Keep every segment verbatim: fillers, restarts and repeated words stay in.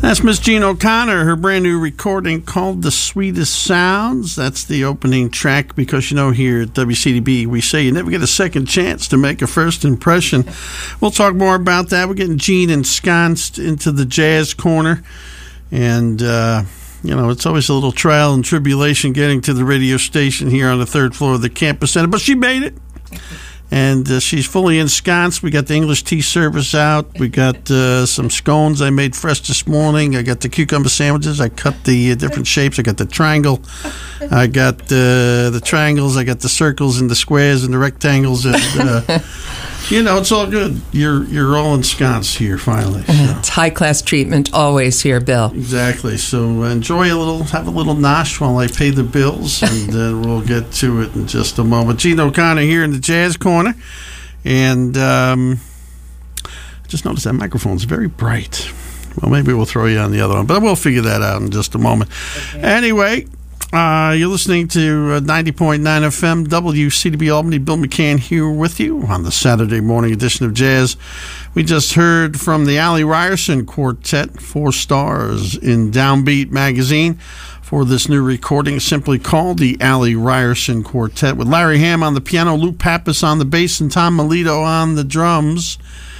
That's Miss Jean O'Connor, her brand new recording called The Sweetest Sounds. That's the opening track because, you know, here at W C D B, we say you never get a second chance to make a first impression. We'll talk more about that. We're getting Jean ensconced into the jazz corner. And, uh, you know, it's always a little trial and tribulation getting to the radio station here on the third floor of the campus center. But she made it. And uh, she's fully ensconced. We got the English tea service out. We got uh, some scones I made fresh this morning. I got the cucumber sandwiches. I cut the uh, different shapes. I got the triangle. I got uh, the triangles. I got the circles and the squares and the rectangles. And, uh, you know, it's all good. You're you're all ensconced here finally. So. It's high-class treatment always here, Bill. Exactly. So enjoy a little, have a little nosh while I pay the bills, and uh, we'll get to it in just a moment. Jean O'Connor here in the Jazz Corner. And um, I just noticed that microphone's very bright. Well, maybe we'll throw you on the other one, but we'll figure that out in just a moment. Okay. Anyway, uh, you're listening to uh, ninety point nine F M, W C D B Albany. Bill McCann here with you on the Saturday morning edition of Jazz. We just heard from the Allie Ryerson Quartet, four stars in Downbeat magazine, for this new recording simply called the Allie Ryerson Quartet, with Larry Hamm on the piano, Lou Pappas on the bass, and Tom Melito on the drums.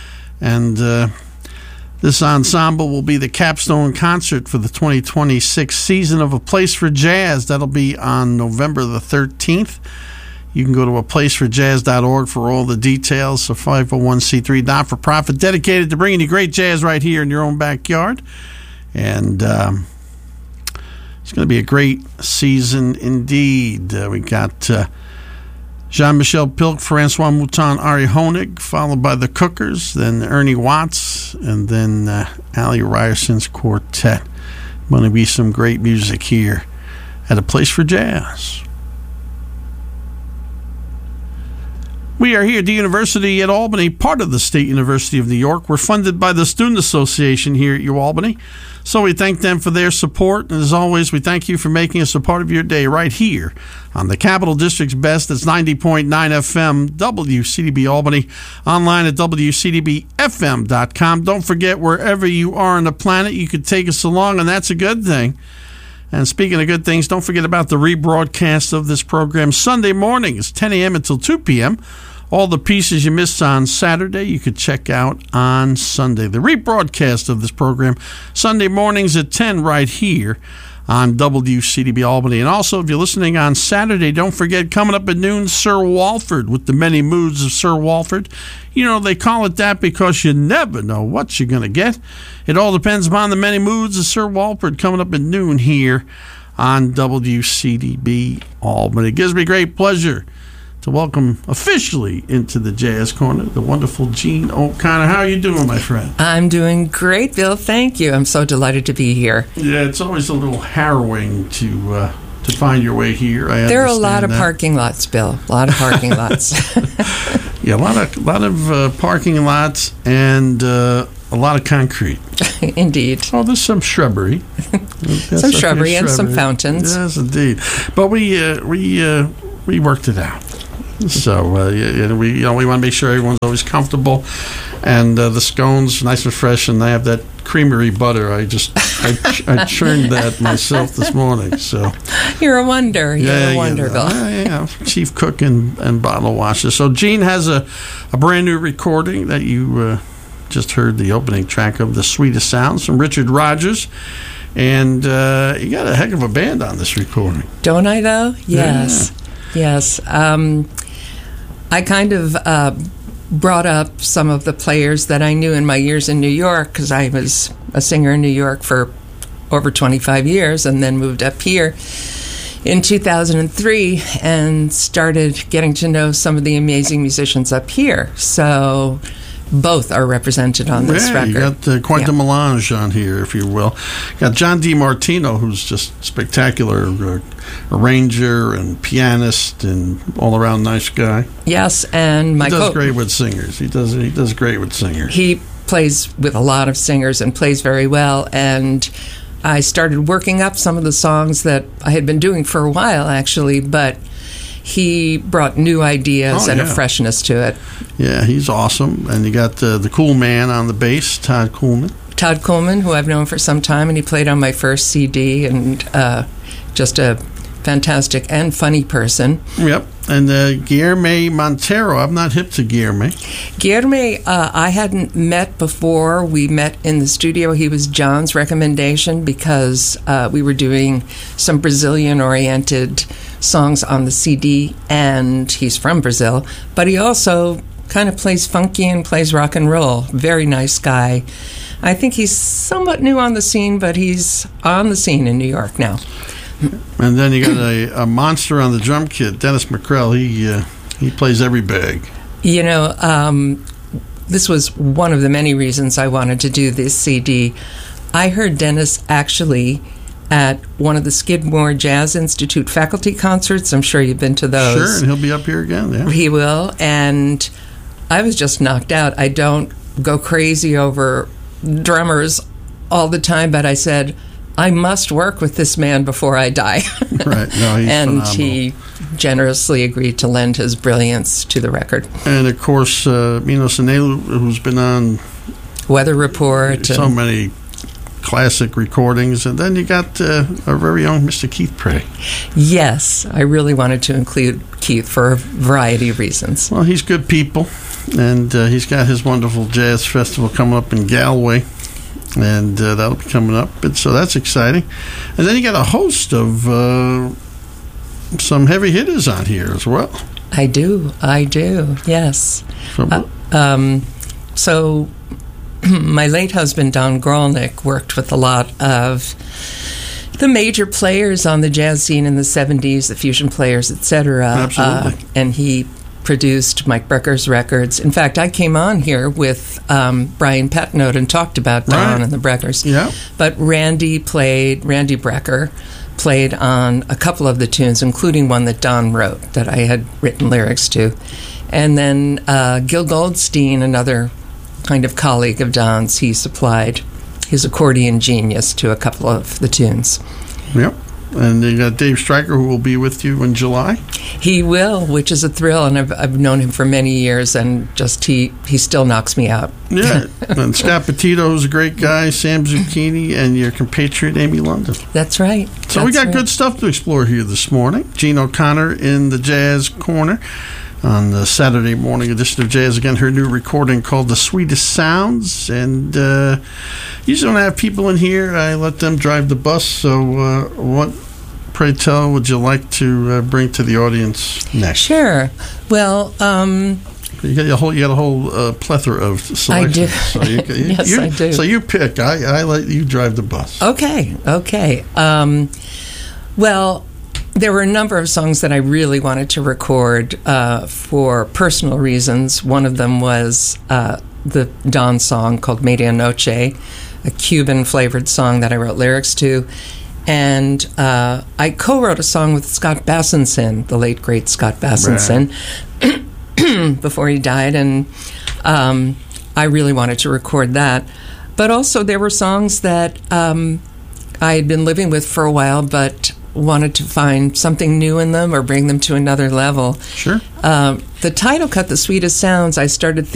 And uh, this ensemble will be the capstone concert for the twenty twenty-six season of A Place for Jazz. That'll be on November the thirteenth. You can go to a place for jazz dot org for all the details. A five oh one c three not-for-profit dedicated to bringing you great jazz right here in your own backyard. And Um, it's going to be a great season indeed. Uh, we got uh, Jean-Michel Pilk, Francois Mouton, Ari Honig, followed by the Cookers, then Ernie Watts, and then uh, Allie Ryerson's Quartet. Going to be some great music here at A Place for Jazz. We are here at the University at Albany, part of the State University of New York. We're funded by the Student Association here at UAlbany. So we thank them for their support. And as always, we thank you for making us a part of your day right here on the Capital District's best. That's ninety point nine F M, W C D B Albany. Online at W C D B F M dot com. Don't forget, wherever you are on the planet, you could take us along, and that's a good thing. And speaking of good things, don't forget about the rebroadcast of this program Sunday mornings, ten a.m. until two p.m. All the pieces you missed on Saturday, you could check out on Sunday. The rebroadcast of this program, Sunday mornings at ten right here on W C D B Albany. And also, if you're listening on Saturday, don't forget, coming up at noon, Sir Walford with the many moods of Sir Walford. You know, they call it that because you never know what you're going to get. It all depends upon the many moods of Sir Walford coming up at noon here on W C D B Albany. It gives me great pleasure to welcome officially into the Jazz Corner the wonderful Jean O'Connor. How are you doing, my friend? I'm doing great, Bill. Thank you. I'm so delighted to be here. Yeah, it's always a little harrowing to uh, to find your way here. I there are a lot of that. parking lots, Bill. A lot of parking lots. Yeah, a lot of lot of uh, parking lots and uh, a lot of concrete. Indeed. Oh, there's some shrubbery. Yes, some shrubbery and some fountains. Yes, indeed. But we uh, we uh, we worked it out. So uh, yeah, we you know we want to make sure everyone's always comfortable, and uh, the scones nice and fresh, and I have that creamery butter. I just I, I churned that myself this morning. So you're a wonder. You're yeah, a wonder, you know, Bill. uh, yeah, chief cook and, and bottle washer. So Jean has a, a brand new recording that you uh, just heard the opening track of, The Sweetest Sounds, from Richard Rogers. And uh, you got a heck of a band on this recording. Don't I, though? Yes. Yeah. Yes. Um, I kind of uh, brought up some of the players that I knew in my years in New York, because I was a singer in New York for over twenty-five years and then moved up here in two thousand three and started getting to know some of the amazing musicians up here. So both are represented on this yeah, record. You got uh, quite yeah. the melange on here, if you will. You got John DiMartino, who's just spectacular uh, arranger and pianist and all-around nice guy. Yes, and my he does co- great with singers. He does he does great with singers. He plays with a lot of singers and plays very well. And I started working up some of the songs that I had been doing for a while, actually, but he brought new ideas oh, and yeah. a freshness to it. Yeah, he's awesome. And you got uh, the cool man on the bass, Todd Coolman. Todd Coleman, who I've known for some time, and he played on my first C D, and uh, just a fantastic and funny person. Yep. And uh, Guillermo Montero. I'm not hip to Guillermo. Guillermo, uh, I hadn't met before. We met in the studio. He was John's recommendation because uh, we were doing some Brazilian-oriented songs on the C D, and he's from Brazil. But he also kind of plays funky and plays rock and roll. Very nice guy. I think he's somewhat new on the scene, but he's on the scene in New York now. And then you got a, a monster on the drum kit, Dennis McCrell. He uh, he plays every bag. You know, um, this was one of the many reasons I wanted to do this C D. I heard Dennis actually at one of the Skidmore Jazz Institute faculty concerts. I'm sure you've been to those. Sure, and he'll be up here again. Yeah, he will. And I was just knocked out. I don't go crazy over drummers all the time, but I said, I must work with this man before I die. Right. No, he's and phenomenal. He generously agreed to lend his brilliance to the record. And, of course, uh, Mino Sanelu, who's been on Weather Report. So and, many classic recordings. And then you got uh, our very own Mister Keith Prey. Yes. I really wanted to include Keith for a variety of reasons. Well, he's good people. And uh, he's got his wonderful jazz festival coming up in Galway. And uh, that'll be coming up. And so that's exciting. And then you got a host of uh, some heavy hitters on here as well. I do. I do. Yes. So, uh, um, so my late husband, Don Grolnick, worked with a lot of the major players on the jazz scene in the seventies, the fusion players, et cetera. Absolutely. Uh, and he produced Mike Brecker's records. In fact, I came on here with um, Brian Petnote and talked about Don right. and the Breckers. Yeah. But Randy played, Randy Brecker played on a couple of the tunes, including one that Don wrote that I had written lyrics to. And then uh, Gil Goldstein, another kind of colleague of Don's, he supplied his accordion genius to a couple of the tunes. Yep. And you got Dave Stryker, who will be with you in July. He will, which is a thrill, and I've, I've known him for many years, and just he, he still knocks me out. Yeah, and Scott Petito, who's a great guy, Sam Zucchini, and your compatriot Amy London. That's right. So That's we got right. good stuff to explore here this morning. Gene O'Connor in the Jazz Corner on the Saturday morning edition of Jazz. Again, her new recording called The Sweetest Sounds. And uh, usually when I have people in here, I let them drive the bus. So uh, what, pray tell, would you like to uh, bring to the audience next? Sure. Well, um, you got a whole, you got a whole uh, plethora of selections. I do. So you, you, Yes, you, I do. So you pick. I, I let you drive the bus. Okay, okay. Um, well, there were a number of songs that I really wanted to record uh, for personal reasons. One of them was uh, the Don song called Medianoche, a Cuban-flavored song that I wrote lyrics to. And uh, I co-wrote a song with Scott Bassenson, the late, great Scott Bassenson, right. before he died. And um, I really wanted to record that. But also there were songs that um, I had been living with for a while, but wanted to find something new in them or bring them to another level. Sure. Um, the title cut, The Sweetest Sounds, I started thinking